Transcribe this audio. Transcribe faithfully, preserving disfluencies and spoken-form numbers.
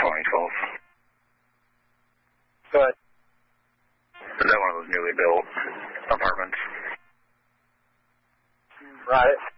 twenty twelve. Good. Is that one of those newly built apartments? Right.